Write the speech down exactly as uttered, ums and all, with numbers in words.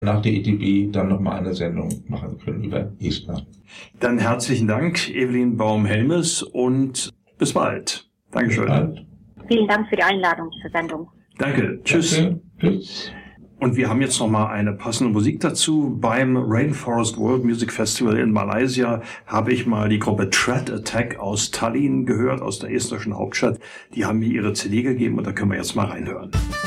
nach der E T B dann nochmal eine Sendung machen können über Estland. Dann herzlichen Dank, Evelyn Baum-Helmes, und bis bald. Dankeschön. Bis bald. Vielen Dank für die Einladung zur Sendung. Danke. Tschüss. Danke. Tschüss. Und wir haben jetzt noch mal eine passende Musik dazu. Beim Rainforest World Music Festival in Malaysia habe ich mal die Gruppe Tread Attack aus Tallinn gehört, aus der estnischen Hauptstadt. Die haben mir ihre C D gegeben und da können wir jetzt mal reinhören.